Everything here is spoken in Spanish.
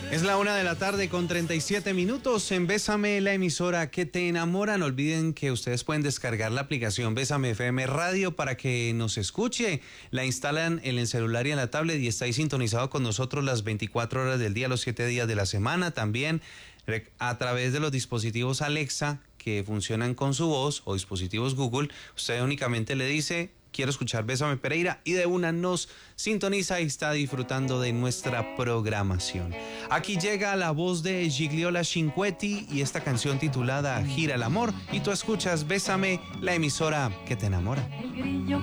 Es la 1:37 en Bésame, la emisora que te enamora. No olviden que ustedes pueden descargar la aplicación Bésame FM Radio para que nos escuche. La instalan en el celular y en la tablet y está ahí sintonizado con nosotros las 24 horas del día, los 7 días de la semana. También a través de los dispositivos Alexa que funcionan con su voz o dispositivos Google, usted únicamente le dice: quiero escuchar Bésame Pereira, y de una nos sintoniza y está disfrutando de nuestra programación. Aquí llega la voz de Gigliola Cinquetti y esta canción titulada Gira el Amor, y tú escuchas Bésame, la emisora que te enamora.